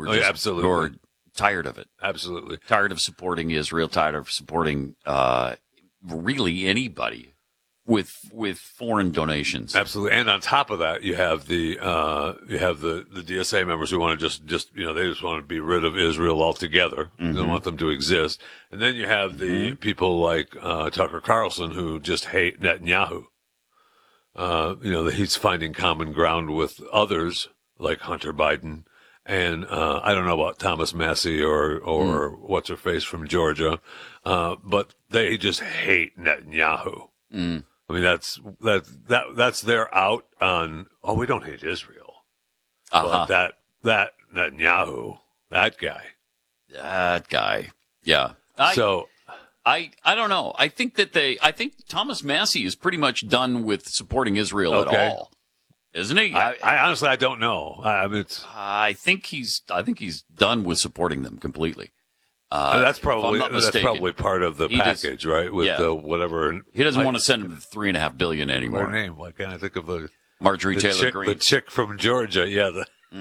just absolutely. who are tired of it. Absolutely. Tired of supporting Israel, tired of supporting really anybody with foreign donations. Absolutely. And on top of that, you have the DSA members who want to just they just want to be rid of Israel altogether. They don't want them to exist. And then you have the people like Tucker Carlson who just hate Netanyahu. That he's finding common ground with others like Hunter Biden. And I don't know about Thomas Massey or what's her face from Georgia, but they just hate Netanyahu. I mean, that's their out on. Oh, we don't hate Israel, but that Netanyahu, that guy, yeah. I don't know. I think Thomas Massey is pretty much done with supporting Israel at all, isn't he? I honestly I don't know. I think he's done with supporting them completely. That's probably part of the package, right? With the whatever. He doesn't want to send him $3.5 billion anymore. Her name? Why can't I think of the Marjorie Taylor Greene? The chick from Georgia, yeah.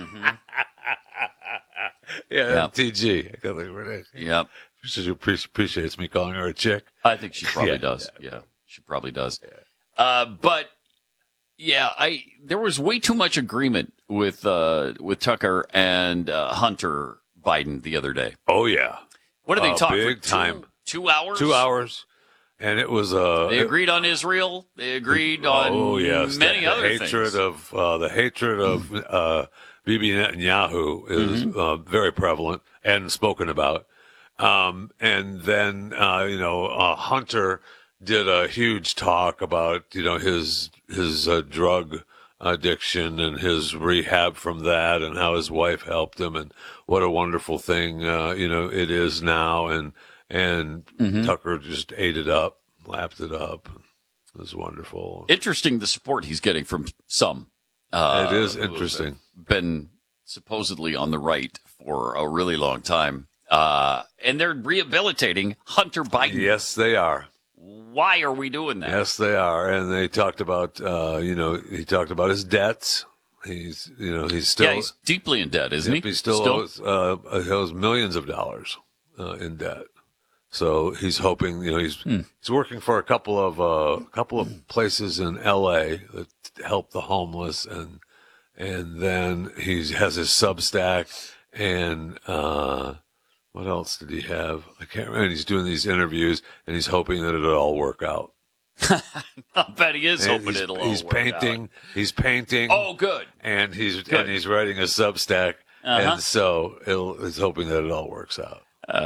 TG. I can't think of her name. Yep. She appreciates me calling her a chick. I think she probably does. Yeah, she probably does. But yeah, there was way too much agreement with Tucker and Hunter Biden the other day. Oh yeah. What did they talk big for? Time. 2 hours? 2 hours. And it was they agreed on Israel. They agreed on many other things. The hatred of Bibi Netanyahu is very prevalent and spoken about. And then Hunter did a huge talk about his drug addiction and his rehab from that, and how his wife helped him, and what a wonderful thing it is now. And Tucker just ate it up, lapped it up. It was wonderful. Interesting, the support he's getting from some. It is interesting. Been supposedly on the right for a really long time. And they're rehabilitating Hunter Biden. Yes, they are. Why are we doing that? Yes, they are. And they talked about, he talked about his debts. He's still. Yeah, he's deeply in debt, isn't he? He still owes millions of dollars in debt. So he's hoping, he's working for a couple of places in L.A. that help the homeless, and then he has his Substack, and what else did he have? I can't remember. And he's doing these interviews, and he's hoping that it'll all work out. I bet he is hoping it'll all work out. He's painting. Oh, good. And he's writing a Substack, and so he's hoping that it all works out.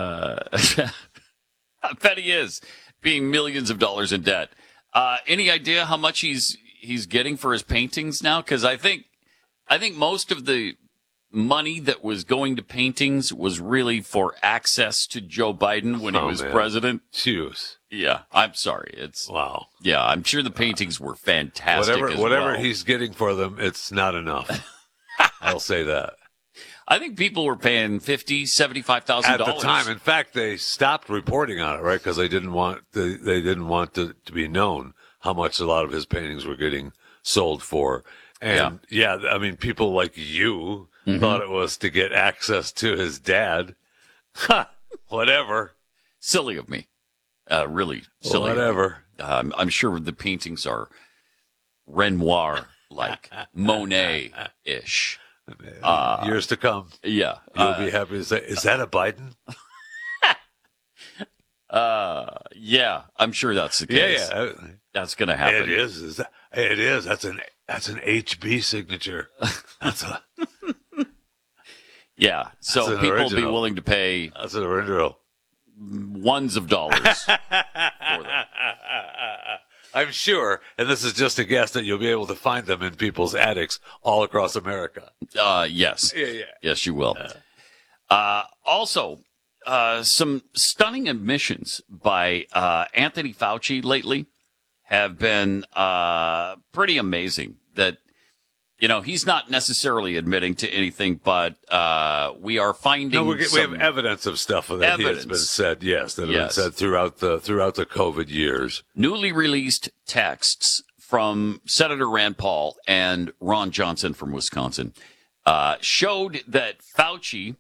I bet he is, being millions of dollars in debt. Any idea how much he's getting for his paintings now? Because I think most of the money that was going to paintings was really for access to Joe Biden when he was president. Jeez. Yeah, I'm sorry. Wow. Yeah, I'm sure the paintings were fantastic. Whatever he's getting for them, it's not enough. I'll say that. I think people were paying $50,000, $75,000 at the time. In fact, they stopped reporting on it, right? Because they didn't want to be known how much a lot of his paintings were getting sold for. And I mean, people like you thought it was to get access to his dad. Whatever. Silly of me. Really silly. Whatever. I'm sure the paintings are Renoir-like, Monet-ish. Years to come. Yeah. You'll be happy to say, is that a Biden? Yeah, I'm sure that's the case. Yeah. That's going to happen. It is. It is. That's an HB signature. Yeah. So people will be willing to pay. That's an original. Ones of dollars for them. I'm sure, and this is just a guess, that you'll be able to find them in people's attics all across America. Yes. Yeah. Yes, you will. Also, some stunning admissions by Anthony Fauci lately have been pretty amazing. That, he's not necessarily admitting to anything, but we are finding. No, we have evidence of stuff that has been said. Yes, that have been said throughout the COVID years. Newly released texts from Senator Rand Paul and Ron Johnson from Wisconsin showed that Fauci